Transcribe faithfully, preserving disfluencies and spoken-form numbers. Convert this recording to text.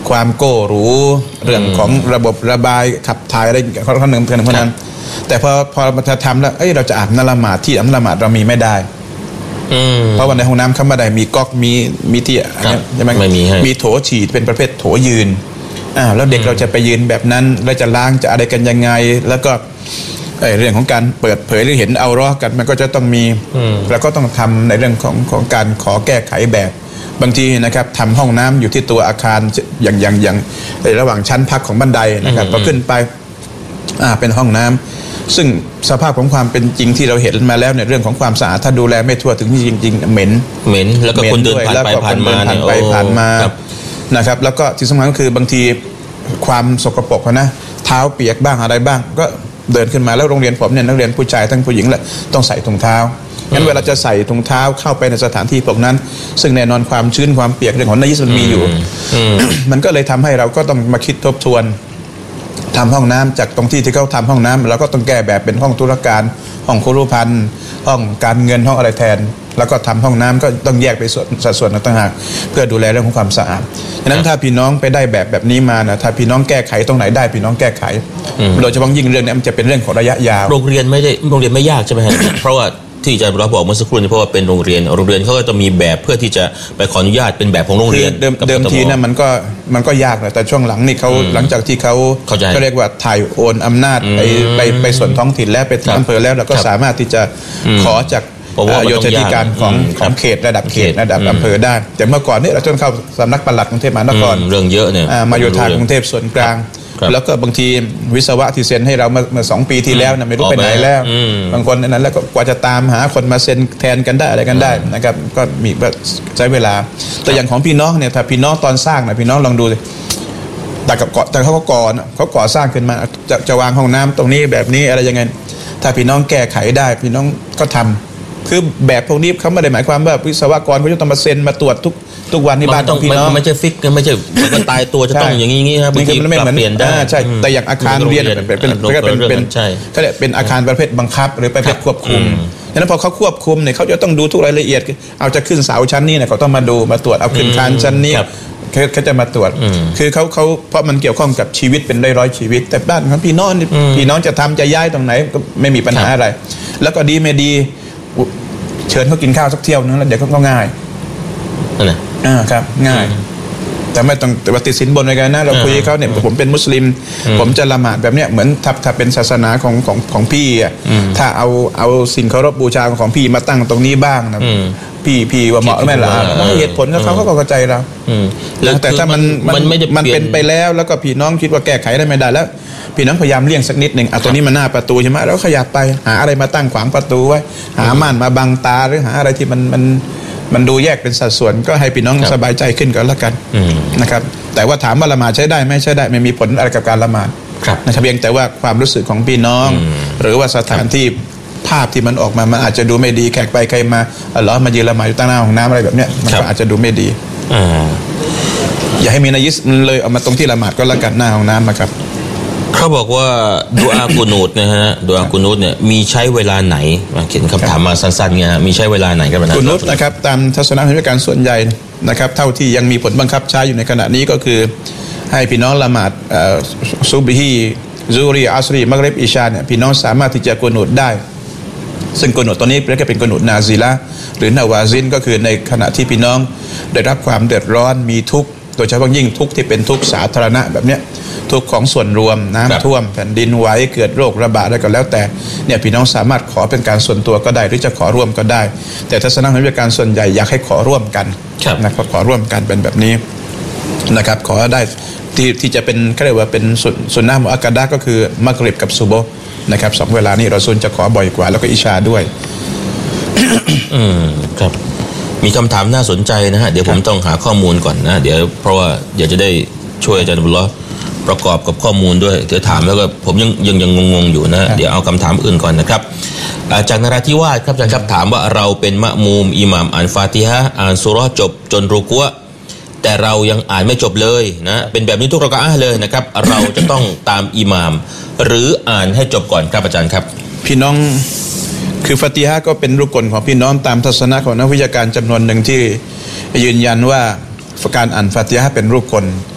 ความโก้รู้เรื่องของระบบระบายขับถ่ายอะไรเขาเขาหนึ่งเพื่อนเพราะนั้นแต่พอพอมาทำแล้วเอ้ยเราจะอาบน้ำละหมาดที่อาบน้ำละหมาดเรามีไม่ได้เพราะว่าในห้องน้ำเขาไม่ได้มีก๊อกมีมีที่ใช่ไหมไม่มีมีโถฉีดเป็นประเภทโถยืนอ้าวแล้วเด็กเราจะไปยืนแบบนั้นเราจะล้างจะอะไรกันยังไงแล้วก็เรื่องของการเปิดเผยหรือเห็นเอาร้อกันมันก็จะต้องมีแล้วก็ต้องทำในเรื่องของของการขอแก้ไขแบบบางทีนะครับทำห้องน้ำอยู่ที่ตัวอาคารอย่างอย่างอย่างในระหว่างชั้นพักของบันไดนะครับพอขึ้นไปอ่าเป็นห้องน้ำซึ่งสภาพของความเป็นจริงที่เราเห็นมาแล้วเนี่ยเรื่องของความสะอาดถ้าดูแลไม่ทั่วถึงจริงๆเหม็นเหม็นแล้วก็คนเดินผ่านไปผ่านมาเนี่ยไปผ่านมานะครับแล้วก็ที่สำคัญก็คือบางทีความสกปรกนะเท้าเปียกบ้างอะไรบ้างก็เดินขึ้นมาแล้วโรงเรียนผมเนี่ยนักเรียนผู้ชายทั้งผู้หญิงแหละต้องใส่ถุงเท้างั้นเวลาจะใส่ถุงเท้าเข้าไปในสถานที่พวกนั้นซึ่งแน่นอนความชื้นความเปียกเรื่องของนายิสมันมีอยู่มันก็เลยทำให้เราก็ต้องมาคิดทบทวนทำห้องน้ำจากตรงที่ที่เขาทำห้องน้ำแล้วก็ต้องแก้แบบเป็นห้องธุรการห้องครุภัณฑ์ห้องการเงินห้องอะไรแทนแล้วก็ทำห้องน้ำก็ต้องแยกไปส่วนสัดส่วนต่างหากเพื่อดูแลเรื่องของความสะอาดฉะนั้นถ้าพี่น้องไปได้แบบแบบนี้มานะถ้าพี่น้องแก้ไขตรงไหนได้พี่น้องแก้ไขโดยเฉพาะยิ่งเรื่องนี้มันจะเป็นเรื่องของระยะยาวโรงเรียนไม่ได้โรงเรียนไม่ยากใช่ไหมฮะ เพราะว่าที่อาจารย์เราบอกเมื่อสักครู่นี้เพราะว่าเป็นโรงเรียนโรงเรียนเขาก็จะมีแบบเพื่อที่จะไปขออนุญาตเป็นแบบของโรงเรียนเดิมเดิมทีนะมันก็มันก็ยากนะแต่ช่วงหลังนี่เขาหลังจากที่เขาเขาเรียกว่าถ่ายโอนอำนาจไปไปไปส่วนท้องถิ่นแล้วไปที่อำเภอแล้วเราก็สามารถที่จะขอจากโยธาธิการของของเขตระดับเขตระดับอำเภอได้แต่เมื่อก่อนนี่เราจนเข้าสำนักปลัดกรุงเทพมหานครเรื่องเยอะเนี่ยมาโยธากรุงเทพส่วนกลางแล้วก็บางทีวิศวะที่เซ็นให้เราเมื่อสองปีที่แล้วนะไม่รู้ไปไหนแล้วบางคนนั้นแล้วก็กว่าจะตามหาคนมาเซ็นแทนกันได้อะไรกันได้นะครับก็มีใช้เวลาแต่อย่างของพี่น้องเนี่ยถ้าพี่น้องตอนสร้างนะพี่น้องลองดูเลยแต่กับแต่เขาก็ก่อเขาก่อสร้างขึ้นมาจะจะวางห้องน้ำตรงนี้แบบนี้อะไรยังไงถ้าพี่น้องแก้ไขได้พี่น้องก็ทำคือแบบพวกนี้เขาไม่ได้หมายความว่าวิศวกรเขาจะต้องมาเซ็นมาตรวจทุกทุกวันที่บ้านของพี่น้องไม่ใช่ฟิกไม่ใช่มันตายตัวจะต้องอย่างนี้ครับบางทีปรับเปลี่ยนได้ใช่แต่อย่างอาคารเรียนเป็นเป็นเป็นเป็นเขาเรียกเป็นอาคารประเภทบังคับหรือประเภทควบคุมฉะนั้นพอเขาควบคุมเนี่ยเขาจะต้องดูทุกรายละเอียดเอาจะขึ้นเสาชั้นนี้เนี่ยเขาต้องมาดูมาตรวจเอาขึ้นคานชั้นนี้เขาจะมาตรวจคือเขาเขาเพราะมันเกี่ยวข้องกับชีวิตเป็นร้อยๆชีวิตแต่บ้านของพี่น้องพี่น้องจะทำจะย้ายตรงไหนก็ไม่มีปัญหาอะไรแล้วก็ดีไม่ดีเชิญเขากินข้าวสักเที่ยวนึงแล้วเดี๋ยวเขาก็ง่ายนั่นแหละอ่าครับง่ายแต่ไม่ต้องปฏิสินบนอะไรกันนะเราคุยกับเขาเนี่ยผมเป็นมุสลิมผมจะละหมาดแบบเนี้ยเหมือนถ้าถ้าเป็นศาสนาของของของพี่อ่ะถ้าเอาเอาสิ่งเคารพบูชาของพี่มาตั้งตรงนี้บ้างนะพี่พี่ว่าเหมาะไหมล่ะเหตุผลก็เขาก็เข้าใจเราแต่ถ้ามันมันมันเป็นไปแล้วแล้วก็พี่น้องคิดว่าแก้ไขได้ไม่ได้แล้วพี่น้องพยายามเลี่ยงสักนิดหนึ่งอ่ะตัวนี้มันหน้าประตูใช่ไหมแล้วขยับไปหาอะไรมาตั้งขวางประตูไว้หาม่านมาบังตาหรือหาอะไรที่มันมันมันดูแยกเป็นสัดส่วนก็ให้พี่น้องสบายใจขึ้นก็แล้วกันนะครับแต่ว่าถามว่าละหมาดใช้ได้ไม่ใช้ได้ไม่มีผลอะไรกับการละหมาดนะครับเพียงแต่ว่าความรู้สึกของพี่น้องหรือว่าสถานที่ภาพที่มันออกมามันอาจจะดูไม่ดีแขกไปใครมาอ๋อมายืนละหมาดอยู่ตั้งหน้าห้องน้ำอะไรแบบเนี้ยมันก็อาจจะดูไม่ดีอย่าให้มีนายิสเลยเอามาตรงที่ละหมาดก็แล้วกันหน้าห้องน้ำนะครับเขาบอกว่าดุอากุนูตนะฮะดุอากุนูตเนี่ยมีใช้เวลาไหนมาเขียนคำถามมาสั้นๆเนี่ยมีใช้เวลาไหนกันบ้างกุนูตนะครับตามทัศนะวิชาการส่วนใหญ่นะครับเท่าที่ยังมีผลบังคับใช้อยู่ในขณะนี้ก็คือให้พี่น้องละหมาดซุบฮีซูรีอัสรีมักริบอิชาเนี่ยพี่น้องสามารถที่จะกุนูตได้ซึ่งกุนูตตัวนี้เรียกว่าเป็นกุนูตนาซิละหรือนาวาซินก็คือในขณะที่พี่น้องได้รับความเดือดร้อนมีทุกข์โดยเฉพาะยิ่งทุกข์ที่เป็นทุกข์สาธารณะแบบเนี้ยทุกข์ของส่วนรวมน้ำท่วมแผ่นดินไหวเกิดโรคระบาดอะไรก็แล้วแต่เนี่ยพี่น้องสามารถขอเป็นการส่วนตัวก็ได้หรือจะขอร่วมก็ได้แต่ทัศนะของวิชาการส่วนใหญ่อยากให้ขอร่วมกันนะครับขอร่วมกันเป็นแบบนี้นะครับขอได้ที่ที่จะเป็นเขาเรียกว่าเป็นสุนนะมุอักกะดะห์ก็คือมักริบกับซุบฮ์นะครับสองเวลานี้เราซุนจะขอบ่อยกว่าแล้วก็อิชาด้วยอืมครับมีคำถามน่าสนใจนะฮะเดี๋ยวผมต้องหาข้อมูลก่อนนะเดี๋ยวเพราะว่าอยากจะได้ช่วยอาจารย์บุญล้อประกอบกับข้อมูลด้วยเดี๋ยวถามแล้วก็ผมยังยังยังงงๆอยู่นะเดี๋ยวเอาคำถามอื่นก่อนนะครับจากนราธิวาสครับอาจารย์ครับถามว่าเราเป็นมะมูมอิหม่ามอ่านฟาติฮะห์อ่านซูเราะห์จบจนรุกูอ์แต่เรายังอ่านไม่จบเลยนะเป็นแบบนี้ทุกรอกะอะห์เลยนะครับเราจะต้องตามอิหม่ามหรืออ่านให้จบก่อนครับอาจารย์ครับพี่น้องคือฟาติฮะห์ก็เป็นรุกนของพี่น้องตามทัศนะของนักวิชาการจำนวนหนึ่งที่ยืนยันว่าการอ่านฟาติฮะห์เป็นรุกน